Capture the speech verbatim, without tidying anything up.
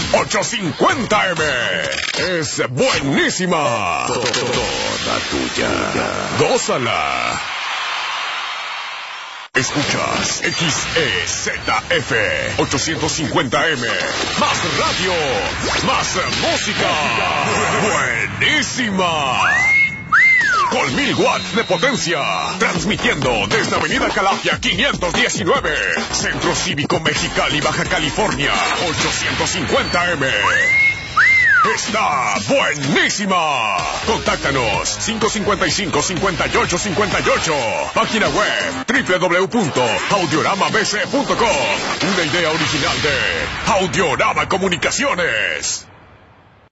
ochocientos cincuenta M. Es buenísima. Toda tuya. Gózala. Escuchas X E Z F ochocientos cincuenta M. Más radio, más música. Buenísima. Con mil watts de potencia. Transmitiendo desde Avenida Calafia quinientos diecinueve. Centro Cívico Mexicali, Baja California. ochocientos cincuenta M. Está buenísima. Contáctanos cinco cinco cinco, cinco ocho cinco ocho. Página web doble u doble u doble u punto audiorama b c punto com. Una idea original de Audiorama Comunicaciones.